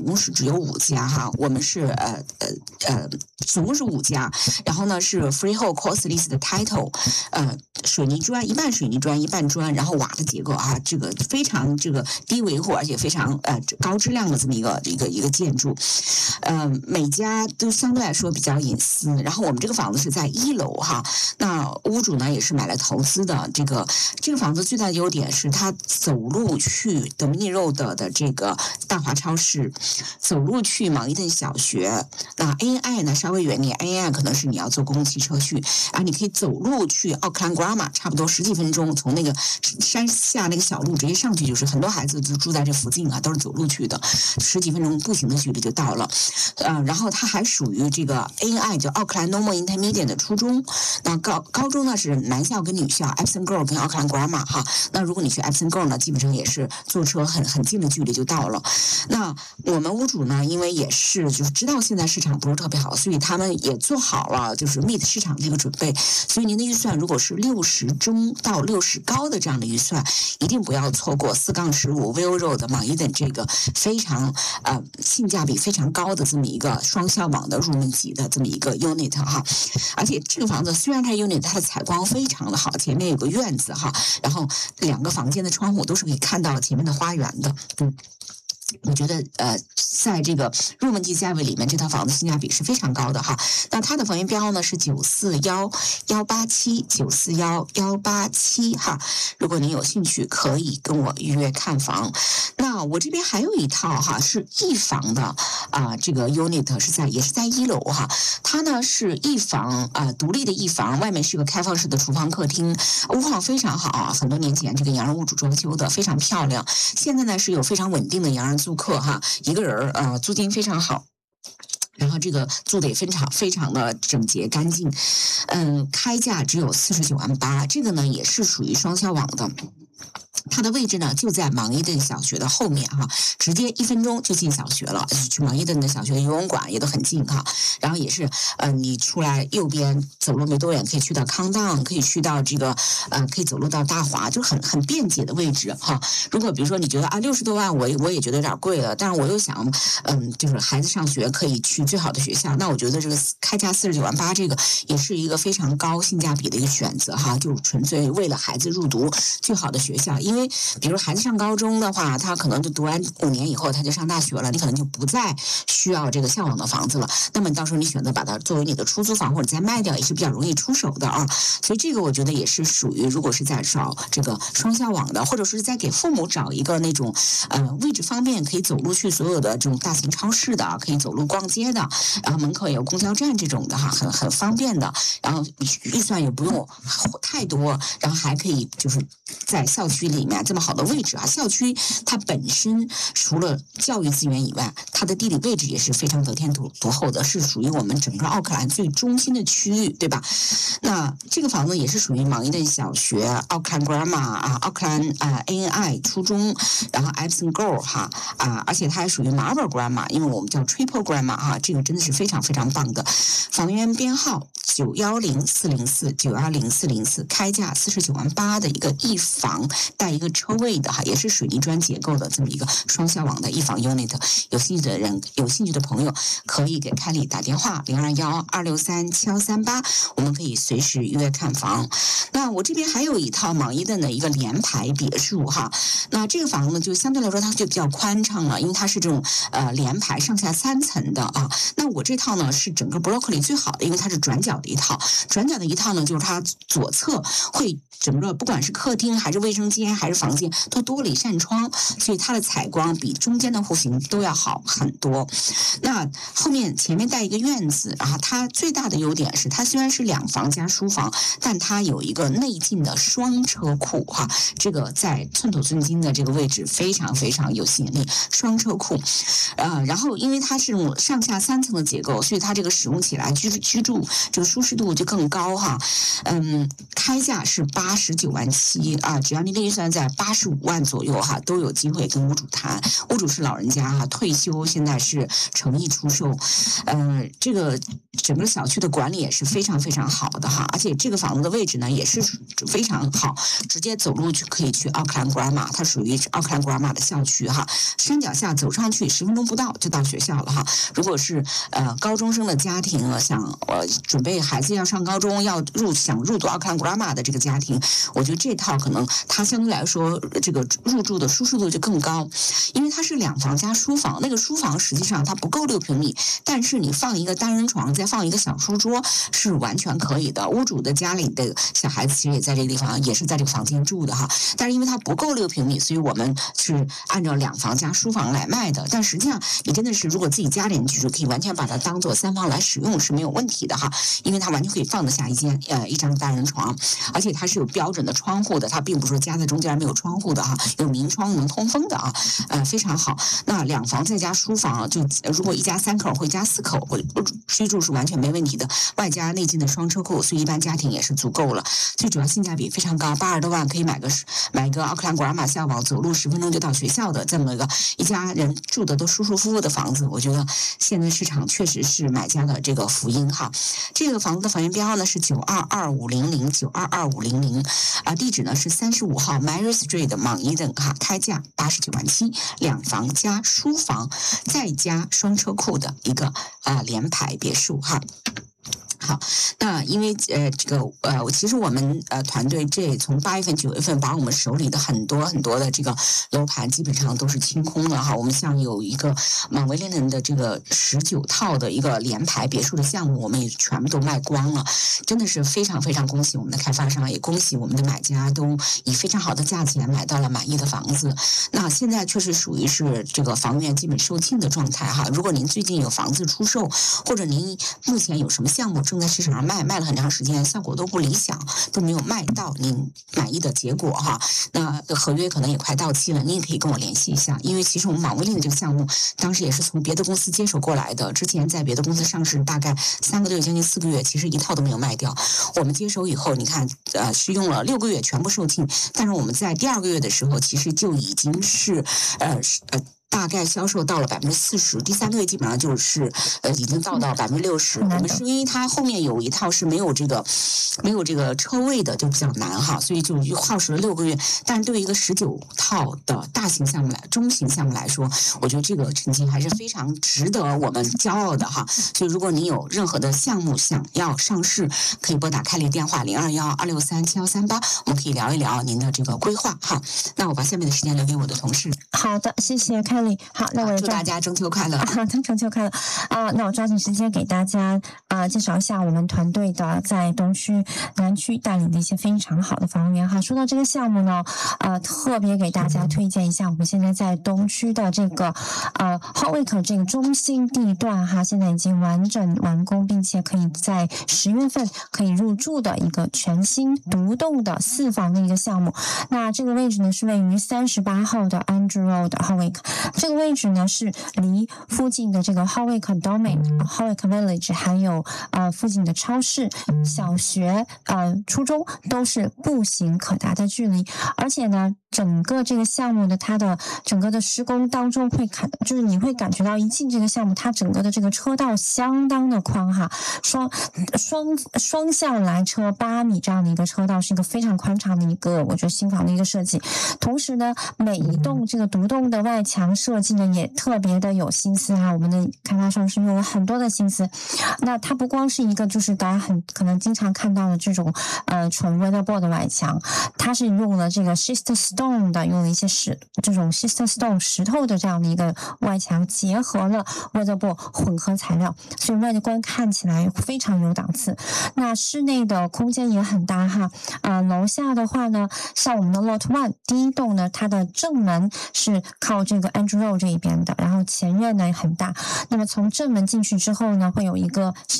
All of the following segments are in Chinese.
总共是只有5家哈，我们是总共是5家，然后呢是 freehold cost list 的 title， 水泥砖一半水泥砖一半砖，然后瓦的结构啊，这个非常这个低维护而且非常高质量的这么一个建筑，每家都相对来说比较隐私。然后我们这个房子是在1楼哈，那屋主呢也是买来投资的。这个房子最大的优点是它走路去德米尼 road 的这个大华超市，走路去芒伊顿小学。那 ANI 呢稍微远点 ，ANI 可能是你要坐公共汽车去啊，你可以走路去奥克兰 Grammar， 差不多10几分钟，从那个山下那个小路直接上去，就是很多孩子就住在这附近啊，都是走路去的，10几分钟步行的距离就到了。然后它还属于这个 ANI 叫奥克兰 Normal Intermediate 的初中。那高中呢是男校跟女校 ，Epsom Girls 跟奥克兰 Grammar 哈。那如果你去 Epsom Girls 呢，基本上也是坐车很近的距离就到了。那我们屋主呢，因为也是就是知道现在市场不是特别好，所以他们也做好了就是 meet 市场这个准备。所以您的预算如果是60中到60高的这样的预算，一定不要错过4-15 Vale Road 芒伊顿这个非常性价比非常高的这么一个双校网的入门级的这么一个 unit 哈。而且这个房子虽然它 unit 它的采光非常的好，前面有个院子哈，然后2个房间的窗户都是可以看到前面的花园的，我觉得在这个入门级价位里面，这套房子性价比是非常高的哈。那它的房源编号呢是941187，941187哈。如果您有兴趣，可以跟我预约看房。那我这边还有一套哈，是一房的这个 unit 也是在1楼哈。它呢是一房独立的一房，外面是个开放式的厨房客厅，屋况非常好啊。很多年前这个洋人屋主装修的非常漂亮。现在呢是有非常稳定的洋人租客哈，一个人租金非常好。然后这个住的也非常的整洁干净，开价只有49万8，这个呢也是属于双校网的。它的位置呢就在芒伊顿小学的后面哈，直接1分钟就进小学了，去芒伊顿的小学游泳馆也都很近哈。然后也是你出来右边走路没多远可以去到康当，可以去到这个可以走路到大华，就很便捷的位置哈。如果比如说你觉得60多万我也觉得有点贵了，但是我又想就是孩子上学可以去最好的学校，那我觉得这个开价49万8这个也是一个非常高性价比的一个选择哈，就纯粹为了孩子入读最好的学校。因为比如孩子上高中的话，他可能就读完5年以后他就上大学了，你可能就不再需要这个校网的房子了，那么到时候你选择把它作为你的出租房或者再卖掉也是比较容易出手的啊。所以这个我觉得也是属于如果是在找这个双校网的，或者是在给父母找一个那种位置方便可以走路去所有的这种大型超市的，可以走路逛街的，然后门口也有公交站这种的哈，很方便的，然后预算也不用太多，然后还可以就是在校区里面这么好的位置啊，校区它本身除了教育资源以外，它的地理位置也是非常得天独厚的，是属于我们整个奥克兰最中心的区域，对吧？那这个房子也是属于芒伊顿小学、奥克兰 Grammar 奥克兰ANI 初中，然后 Epsom Girls 哈而且它还属于 Marble Grammar， 因为我们叫 Triple Grammar 这个真的是非常非常棒的。房源编号910404，910404，开价49万8的一个一房带一个车位的哈，也是水泥砖结构的这么一个双校网的一房 unit。有兴趣的朋友可以给凯里打电话0212637138，我们可以随时预约看房。那我这边还有一套芒伊顿的一个联排别墅哈，那这个房子就相对来说它就比较宽敞了，因为它是这种联排上下3层的啊。那我这套呢是整个 Broccoli 最好的，因为它是转角的一套，呢就是它左侧会整个不管是客厅还是卫生间还是房间都多了一扇窗，所以它的采光比中间的户型都要好很多。那后面前面带一个院子，然后它最大的优点是它虽然是2房加书房，但它有一个内进的双车库哈，这个在寸土寸金的这个位置非常非常有吸引力，双车库。然后因为它是上下3层的结构，所以它这个使用起来居住这个舒适度就更高哈。开价是89万7只要你的预算在85万左右哈，都有机会跟屋主谈。屋主是老人家哈，退休现在是诚意出售。这个整个小区的管理也是非常非常好的哈，而且这个房子的位置呢也是非常好，直接走路就可以去奥克兰 Grammar， 它属于奥克兰 Grammar 的校区哈，山脚下走上去10分钟不到就到学校了哈。如果是高中生的家庭想准备孩子要上高中想入读奥克兰 Grammar 的这个家庭，我觉得这套可能它相对来说这个入住的舒适度就更高，因为它是2房加书房，那个书房实际上它不够6平米，但是你放一个单人床，再放一个小书桌是完全可以的。屋主的家里的小孩子其实也在这个地方，也是在这个房间住的哈，但是因为它不够6平米，所以我们是按照2房加书房来卖的。但实际上你真的是如果自己家里人居住，可以完全把它当做3房来使用是没有问题的哈，因为它完全可以放得下一张单人床，而且它是有标准的窗户的，它并不是说夹在中间没有窗户的哈，有明窗能通风的啊，非常好。那2房再加书房，就如果一家3口或一家4口居住是完全没问题的，外加内进的双车库，所以一般家庭也是足够了。最主要性价比非常高，80多万可以买个奥克兰 Grammar 校网，走路10分钟就到学校的这么一家人住的都舒舒服服的房子，我觉得现在市场确实是买家的这个福音哈。这个房子的房源编号呢是922500 922500地址呢是35号 Mary Street 莽伊登哈，开价89万7，2房加书房再加双车库的一个联排别墅哈。好，那因为其实我们团队从8月份9月份把我们手里的很多的这个楼盘基本上都是清空了哈。我们像有一个莽维林人的这个19套的一个联排别墅的项目，我们也全部都卖光了，真的是非常非常恭喜我们的开发商，也恭喜我们的买家都以非常好的价钱买到了满意的房子。那现在确实属于是这个房源基本售罄的状态哈。如果您最近有房子出售，或者您目前有什么项目正在市场上卖了很长时间，效果都不理想，都没有卖到您满意的结果哈。那合约可能也快到期了，您也可以跟我联系一下，因为其实我们莽维林的这个项目当时也是从别的公司接手过来的，之前在别的公司上市大概3个多月将近4个月，其实一套都没有卖掉。我们接手以后，你看是用了6个月全部售罄，但是我们在第2个月的时候，其实就已经是大概销售到了40%，第3个月基本上就是已经到60%。我们是因为它后面有一套是没有这个车位的，就比较难哈，所以就耗时了6个月。但是对于一个19套的大型项目中型项目来说，我觉得这个成绩还是非常值得我们骄傲的哈。所以如果你有任何的项目想要上市，可以拨打开立电话0212637138，我们可以聊一聊您的这个规划哈。那我把下面的时间留给我的同事。 好的，谢谢凯丽。好，那我祝大家中秋快乐！ 中秋快乐那我抓紧时间给大家介绍一下我们团队的在东区、南区带领的一些非常好的房源哈。说到这个项目呢，特别给大家推荐一下，我们现在在东区的这个Howick 这个中心地段哈，现在已经完整完工，并且可以在10月份可以入住的一个全新独栋的4房的一个项目。那这个位置呢是位于38号的 Andrew Road Howick。这个位置呢是离附近的这个 Howick Domain、Howick Village 还有附近的超市、小学、初中都是步行可达的距离，而且呢整个这个项目的它的整个的施工当中就是你会感觉到一进这个项目，它整个的这个车道相当的宽哈，双向来车8米这样的一个车道，是一个非常宽敞的一个我觉得新房的一个设计。同时呢，每一栋这个独栋的外墙设计呢也特别的有心思哈，我们的开发商是用了很多的心思。那它不光是一个就是大家可能经常看到的这种纯 weatherboard 的外墙，它是用了这个 schist stone 的，用了一些这种 schist stone 石头的这样的一个外墙，结合了 weatherboard 混合材料，所以外观看起来非常有档次。那室内的空间也很大哈，楼下的话呢，像我们的 Lot 1第一栋呢，它的正门是靠这个 Andrew Road 这一边的，然后前院呢也很大。那么从正门进去之后呢，会有一个是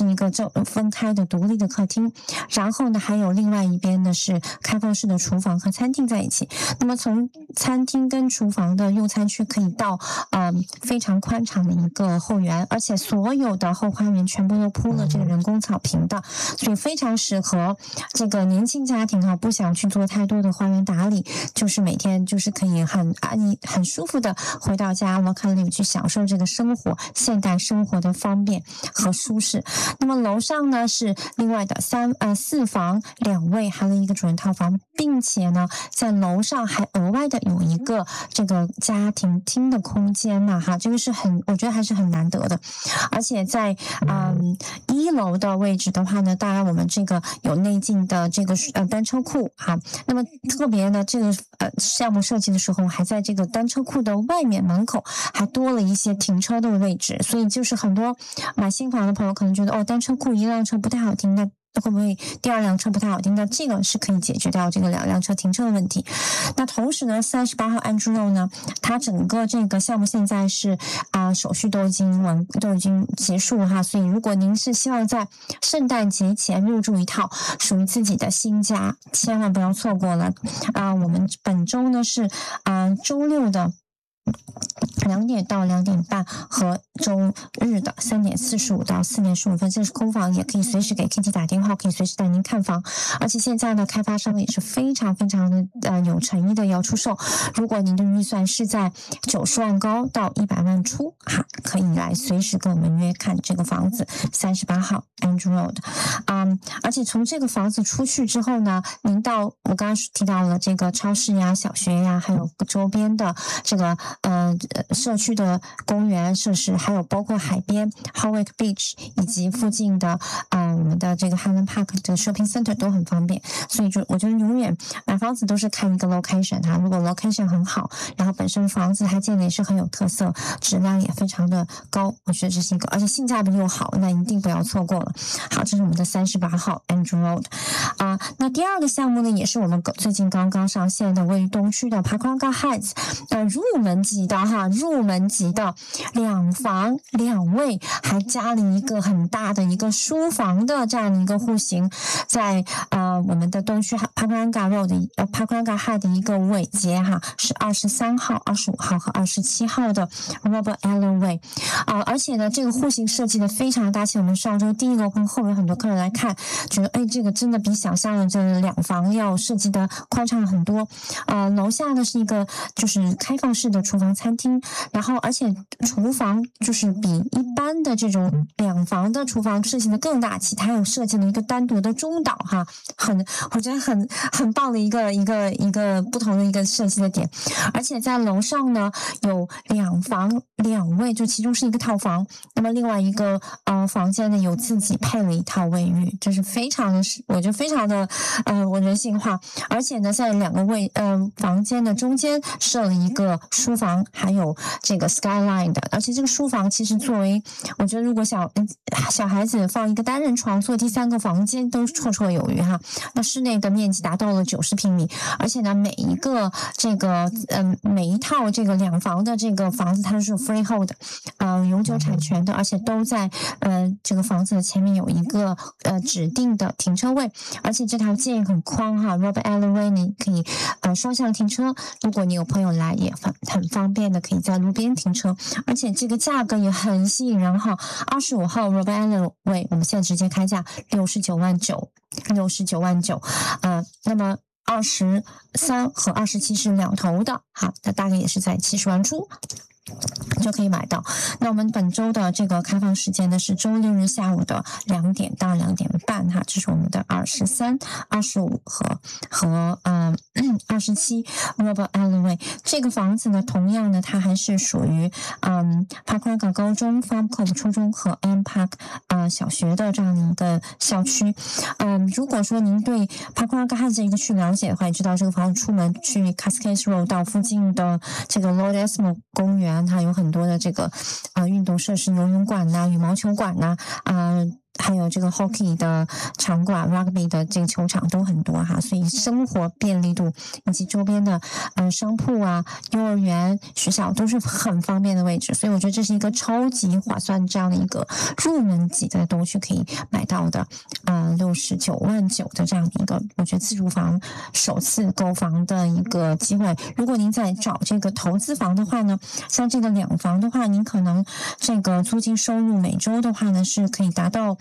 是一个分开的独立的客厅，然后呢还有另外一边呢是开放式的厨房和餐厅在一起。那么从餐厅跟厨房的用餐区可以到非常宽敞的一个后园，而且所有的后花园全部都铺了这个人工草坪的，所以非常适合这个年轻家庭不想去做太多的花园打理，就是每天就是可以很舒服的回到家 work and live 去享受这个生活，现代生活的方便和舒适。那么楼上呢是另外的4房2卫，还有一个主人套房，并且呢在楼上还额外的有一个这个家庭厅的空间呢这个是我觉得还是很难得的。而且在1楼的位置的话呢，当然我们这个有内进的这个单车库那么特别呢这个项目设计的时候还在这个单车库的外面门口还多了一些停车的位置，所以就是很多买新房的朋友可能觉得单车库一辆车不太好停，那会不会第二辆车不太好停？那这个是可以解决掉这个2辆车停车的问题。那同时呢，38号 Andrew Road 呢，它整个这个项目现在是手续都已经结束所以如果您是希望在圣诞节前入住一套属于自己的新家，千万不要错过了我们本周呢是周六的2点到2点半和周日的3点45到4点15分，这是空房，也可以随时给 Kitty 打电话，可以随时带您看房。而且现在呢，开发商也是非常非常的有诚意的要出售。如果您的预算是在90万高到100万出可以来随时跟我们约看这个房子38号 Andrew Road。而且从这个房子出去之后呢，您到我刚刚提到了这个超市呀、小学呀，还有周边的这个社区的公园设施，还有包括海边 Hawick Beach 以及附近的我们的这个 Highland Park 的 shopping center 都很方便。所以我觉得永远买房子都是看一个 location 如果 location 很好，然后本身房子它建的也是很有特色，质量也非常的高，我觉得这是一个，而且性价比又好，那一定不要错过了。好，这是我们的38号 Andrew Road。那第二个项目呢，也是我们最近刚刚上线的，位于东区的 Pakuranga Heights，入门级的2房2卫，还加了一个很大的一个书房的这样的一个户型，在我们的东区 Pakuranga Road 的Pakuranga High 的一个尾节是23号、25号和27号的 Robert Allen Way。而且呢，这个户型设计的非常大气。我们上周第一个后面很多客人来看，觉得这个真的比想象的这2房要设计的宽敞很多。楼下呢是一个就是开放式的厨房餐厅，然后而且厨房就是比一般的这种2房的厨房设计的更大气，它有设计了一个单独的中岛我觉得很棒的一个不同的一个设计的点。而且在楼上呢有2房2卫，就其中是一个套房，那么另外一个房间呢有自己配了一套卫浴，这是非常的我觉得非常的人性化。而且呢在2个房间的中间设了一个书房，还有这个 skyline 的。而且这个书房其实作为我觉得如果小孩子放一个单人床做第3个房间都绰绰有余那室内的面积达到了90平米，而且呢每一套这个2房的这个房子它是 freehold 永久产权的，而且都在这个房子的前面有一个指定的停车位，而且这条街也很宽Robert Allen Way 你可以双向停车，如果你有朋友来也很方便的可以在路边停车，而且这个价格也很吸引人25号 Robert Allen Way 我们现在直接开价69万9，那么23和27是2头的那大概也是在70万出就可以买到。那我们本周的这个开放时间呢是周六日下午的2点到2点半这是我们的23、25和27 Robert Allen Way。 这个房子呢同样呢它还是属于Pakuranga 高中、Farm Cove 初中和 M Park 小学的这样的一个校区。如果说您对 Pakuranga Heights 这个区了解的话，也知道这个房子出门去 Cascades Road 到附近的这个 Lord Asmo 公园，它有很多的这个运动设施，游泳馆羽毛球馆还有这个 hockey 的场馆、rugby 的这个球场都很多哈，所以生活便利度以及周边的商铺啊、幼儿园、学校都是很方便的位置，所以我觉得这是一个超级划算这样的一个入门级的东西可以买到的，69.9万的这样的一个，我觉得自住房首次购房的一个机会。如果您在找这个投资房的话呢，像这个两房的话，您可能这个租金收入每周的话呢是可以达到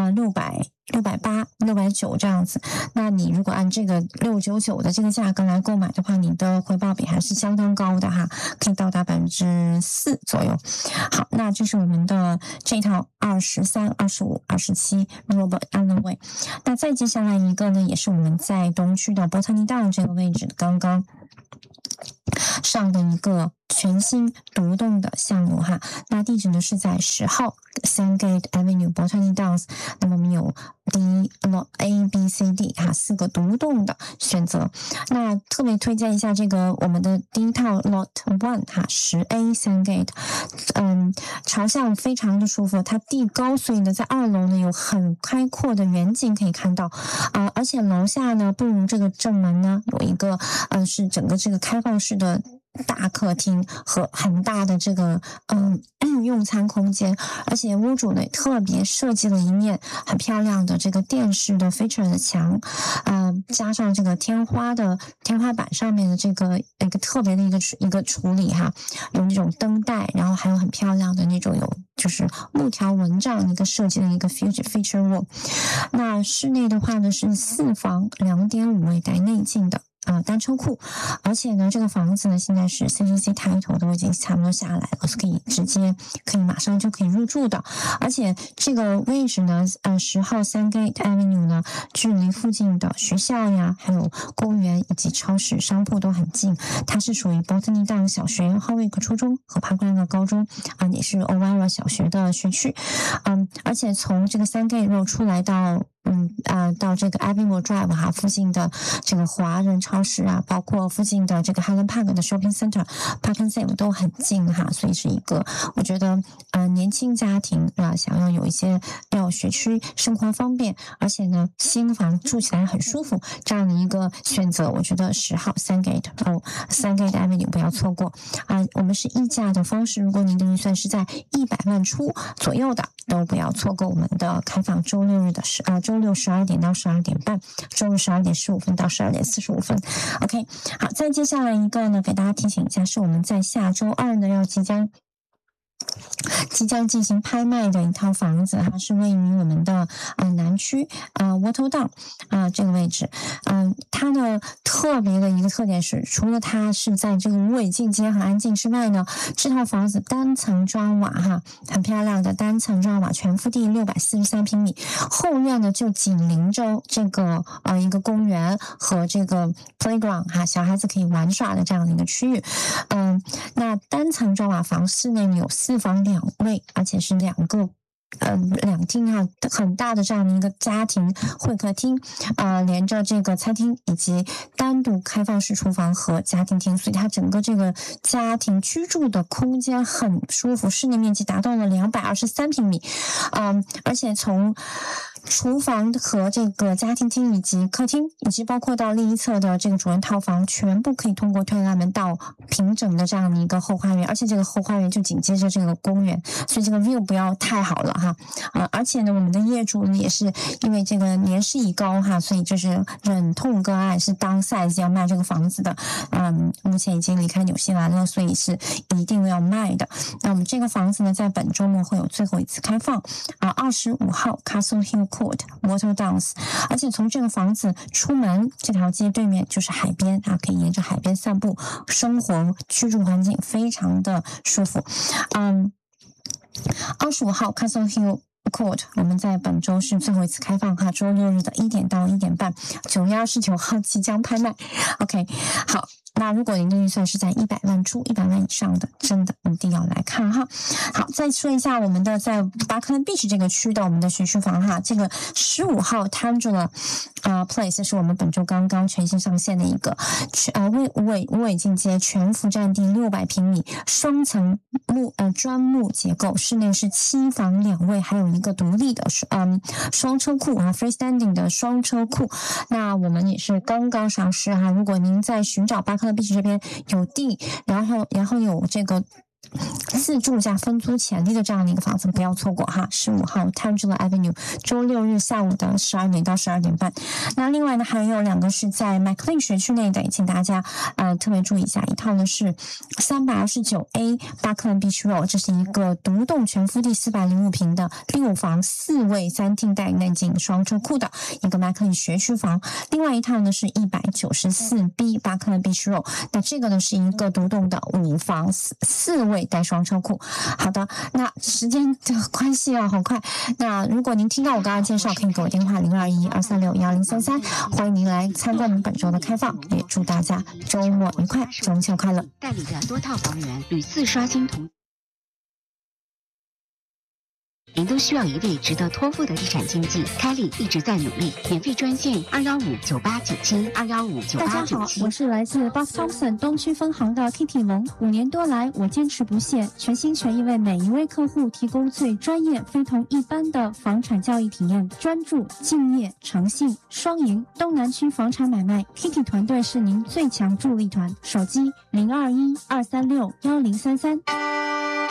680、690这样子。那你如果按这个699的这个价格来购买的话，你的回报比还是相当高的哈，可以到达4%左右。好，那这是我们的这套23、25、27 Robert Allen Way。那再接下来一个呢，也是我们在东区的 Botany Down 这个位置刚刚上的一个全新独栋的项目哈，那地址呢是在10号 Sandgate Avenue Botany Downs。那么我们有第一 lot A、B、C、D 哈4个独栋的选择。那特别推荐一下这个我们的第一套 lot 1哈10A Sandgate，朝向非常的舒服，它地高，所以呢在2楼呢有很开阔的远景可以看到而且楼下呢不如这个正门呢有一个是整个这个开放式的大客厅和很大的这个用餐空间，而且屋主呢特别设计了一面很漂亮的这个电视的 feature 的墙，加上这个天花板上面的这个一个特别的一个处理哈，有那种灯带，然后还有很漂亮的那种就是木条纹这样一个设计的一个 feature wall。那室内的话呢是4房2.5卫带内径的单车库，而且呢，这个房子呢现在是 CCC 抬头都已经差不多下来了，可以马上就可以入住的。而且这个位置呢，10号 Sandgate Avenue 呢，距离附近的学校呀，还有公园以及超市、商铺都很近。它是属于 Botany Down 小学、Howick 初中和 Parkland 高中也是 O'Wara 小学的学区。而且从这个 Sandgate Road 出来到这个 Abbeymoor Drive 哈，附近的这个华人超市啊，包括附近的这个 Highland Park 的 Shopping Center、Park and Save 都很近哈，所以是一个我觉得年轻家庭想要有一些要学区生活方便，而且呢新房住起来很舒服这样的一个选择，我觉得10号 Sandgate Avenue 不要错过我们是议价的方式，如果您的预算是在100万出左右的，都不要错过我们的开放周六12点到12点半，周日12点15分到12点45分。OK， 好，再接下来一个呢，给大家提醒一下，是我们在下周2呢即将进行拍卖的一套房子，它是位于我们的南区Waterloo Down这个位置。它的特别的一个特点是，除了它是在这个无尾境街很安静之外呢，这套房子单层砖瓦哈，很漂亮的单层砖瓦，全幅地643平米，后院呢就紧邻着这个一个公园和这个 playground 哈，小孩子可以玩耍的这样的一个区域。那单层砖瓦房室内有4房2卫，而且是2厅很大的这样的一个家庭会客厅，连着这个餐厅以及单独开放式厨房和家庭厅，所以它整个这个家庭居住的空间很舒服，室内面积达到了223平米，而且从厨房和这个家庭厅以及客厅，以及包括到另一侧的这个主人套房，全部可以通过推拉门到平整的这样的一个后花园，而且这个后花园就紧接着这个公园，所以这个 view 不要太好了哈。而且呢，我们的业主呢也是因为这个年事已高哈，所以就是忍痛割爱，是当 size 要卖这个房子的。目前已经离开纽西兰了，所以是一定要卖的。那我们这个房子呢，在本周末会有最后一次开放25号 Castle Hill Court Waterloo Downs， 而且从这个房子出门，这条街对面就是海边可以沿着海边散步，生活居住环境非常的舒服。25号 Castle Hill Court 我们在本周是最后一次开放周六日的1点到1点半，9月29号即将拍卖。OK， 好， 那如果您的预算是在100万出100万以上的，真的一定要来看哈。好，再说一下我们的在巴克兰 Beach 这个区的我们的学区房哈，这个15号 Tangela Place 是我们本周刚刚全新上线的一个无尾进阶全幅占地600平米，双层砖木结构，室内是7房2卫，还有一个独立的双车库啊 ，freestanding 的双车库。那我们也是刚刚上市哈，如果您在寻找巴克兰 Beach 这边有地，然后有这个自住加分租潜力的这样的一个房子，不要错过哈！15号 Tangela Avenue， 周6日下午的12点到12点半。那另外呢，还有2个是在 McLean 学区内的，请大家特别注意一下。一套呢是329A Buckland Beach Road， 这是一个独栋全幅地405平的6房4卫3厅带内景双车库的一个 McLean 学区房。另外一套呢是194B Buckland Beach Road， 那这个呢是一个独栋的5房4卫带双车库。好的，那时间的关系啊，好快。那如果您听到我刚刚介绍，可以给我电话0212361033，欢迎您来参观我们本周的开放，也祝大家周末愉快，中秋快乐。 代理的多套房源屡次刷新同。您都需要一位值得托付的地产经纪，开立一直在努力。免费专线2159897，2159897。 大家好，我是来自 Boss Thompson 东区分行的 Kitty 龙。5年多来，我坚持不懈，全心全意为每一位客户提供最专业、非同一般的房产交易体验。专注、敬业、诚信，双赢。东南区房产买卖 ，Kitty 团队是您最强助力团。手机0212361033。